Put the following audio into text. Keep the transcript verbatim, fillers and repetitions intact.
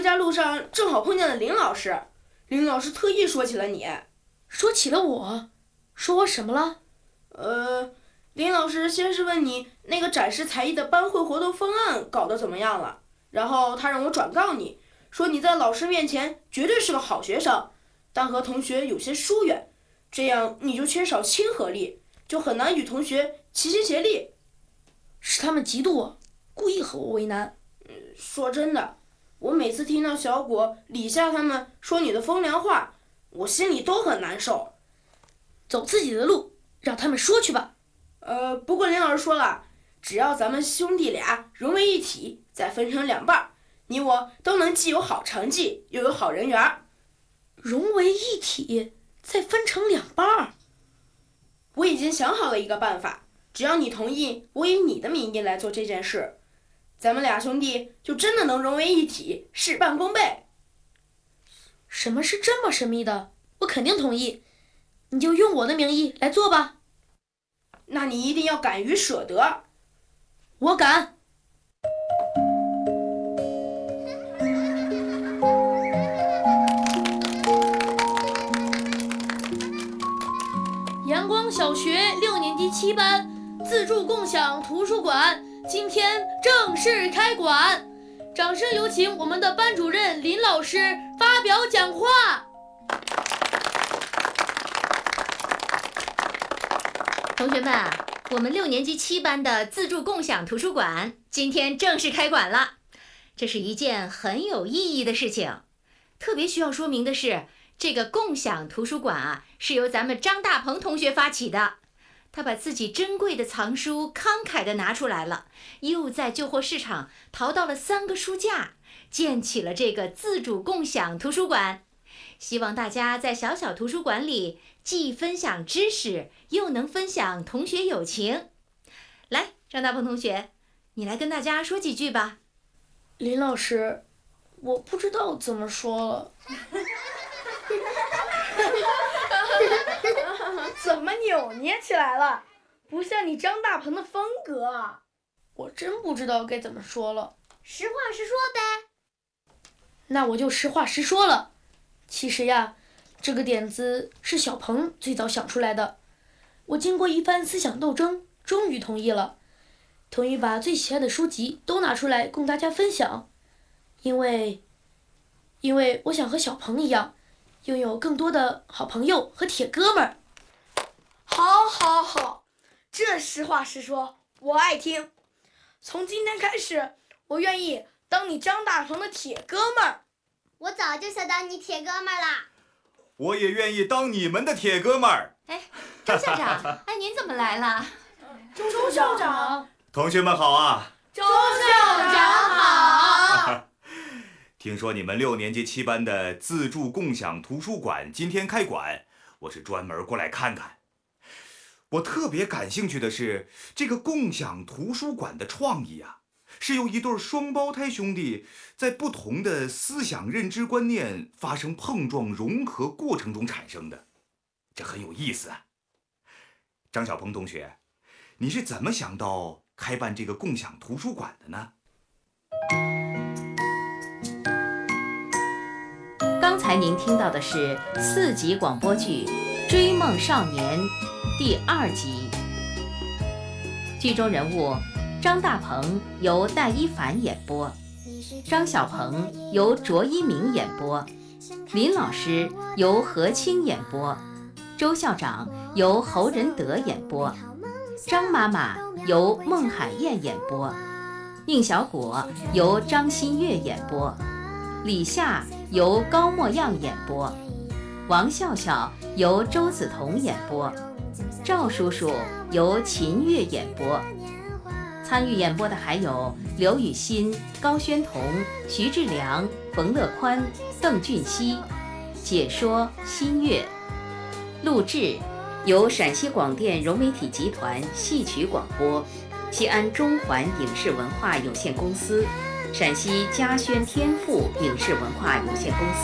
家路上正好碰见了林老师，林老师特意说起了你。 说起了我？说我什么了？ 呃，林老师先是问你那个展示才艺的班会活动方案搞得怎么样了，然后他让我转告你，说你在老师面前绝对是个好学生，但和同学有些疏远，这样你就缺少亲和力，就很难与同学齐心协力。 是他们嫉妒我，故意和我为难。 嗯，说真的，我每次听到小果、李夏他们说你的风凉话，我心里都很难受。 走自己的路，让他们说去吧。 呃，不过林老师说了，只要咱们兄弟俩融为一体，再分成两半，你我都能既有好成绩，又有好人缘。 融为一体，再分成两半？ 我已经想好了一个办法，只要你同意，我以你的名义来做这件事，咱们俩兄弟就真的能融为一体，事半功倍。 什么是这么神秘的？我肯定同意，你就用我的名义来做吧。 那你一定要敢于舍得。 我敢。阳光小学六年级七班自助共享图书馆今天正式开馆，掌声有请我们的班主任林老师发表讲话。 同学们啊，我们六年级七班的自助共享图书馆今天正式开馆了，这是一件很有意义的事情。特别需要说明的是，这个共享图书馆啊，是由咱们张大鹏同学发起的。他把自己珍贵的藏书慷慨地拿出来了，又在旧货市场淘到了三个书架，建起了这个自主共享图书馆。希望大家在小小图书馆里既分享知识，又能分享同学友情。来，张大鹏同学，你来跟大家说几句吧。 林老师，我不知道怎么说了。 怎么扭捏起来了？不像你张大鹏的风格啊！ 我真不知道该怎么说了。 实话实说呗。 那我就实话实说了。其实呀，这个点子是小鹏最早想出来的。我经过一番思想斗争，终于同意了，同意把最喜爱的书籍都拿出来供大家分享。因为，因为我想和小鹏一样，拥有更多的好朋友和铁哥们儿。 好，好，好，这实话实说，我爱听。从今天开始，我愿意当你张大鹏的铁哥们儿。 我早就想当你铁哥们儿啦。 我也愿意当你们的铁哥们儿。 哎，周校长，哎，您怎么来了？ 周校长， 同学们好啊！ 周校长好。 听说你们六年级七班的自助共享图书馆今天开馆，我是专门过来看看。我特别感兴趣的是这个共享图书馆的创意啊，是由一对双胞胎兄弟在不同的思想认知观念发生碰撞融合过程中产生的，这很有意思啊。张小鹏同学，你是怎么想到开办这个共享图书馆的呢？ 刚才您听到的是四集广播剧《追梦少年》第二集，剧中人物张大鹏由戴一凡演播，张小鹏由卓一鸣演播，林老师由何清演播，周校长由侯仁德演播，张妈妈由孟海燕演播，宁小果由张新月演播，李夏由高墨样演播，王笑笑由周梓彤演播，赵叔叔由秦月演播。参与演播的还有刘雨欣、高宣彤、徐志良、冯乐宽、邓俊熙，解说新月。录制由陕西广电融媒体集团戏曲广播，西安中环影视文化有限公司，陕西嘉轩天赋影视文化有限公司。